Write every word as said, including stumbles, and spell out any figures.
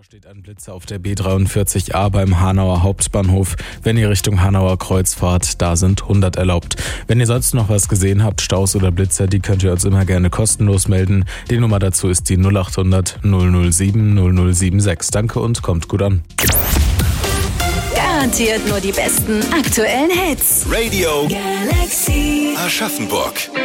Steht ein Blitzer auf der B dreiundvierzig A beim Hanauer Hauptbahnhof. Wenn ihr Richtung Hanauer Kreuz fahrt, da sind hundert erlaubt. Wenn ihr sonst noch was gesehen habt, Staus oder Blitzer, die könnt ihr uns immer gerne kostenlos melden. Die Nummer dazu ist die null acht hundert null null sieben null null sieben sechs. Danke und kommt gut an. Garantiert nur die besten aktuellen Hits. Radio Galaxy Aschaffenburg.